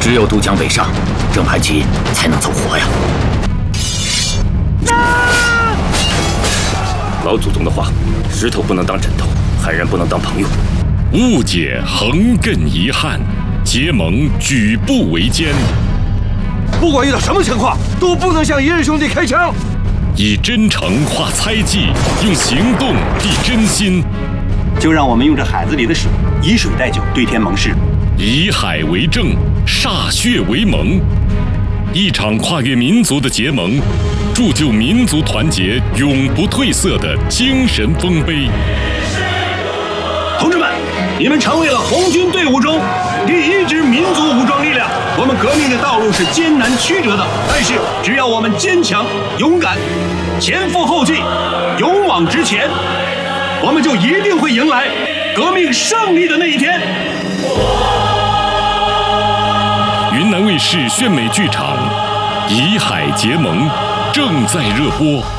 只有渡江北上，郑排旗才能走活呀！老祖宗的话，石头不能当枕头，汉人不能当朋友。 误解横亘遗憾，结盟举步维艰。 不管遇到什么情况，都不能向一任兄弟开枪。 以真诚化猜忌，用行动递真心。 就让我们用这海子里的水，以水代酒，对天盟誓。 以海为证，歃血为盟。一场跨越民族的结盟，铸就民族团结永不褪色的精神丰碑。 同志们，你们成为了红军队伍中第一支民族武装力量。我们革命的道路是艰难曲折的，但是只要我们坚强勇敢，前赴后继，勇往直前，我们就一定会迎来革命胜利的那一天。 云南卫视炫美剧场《以海结盟》正在热播。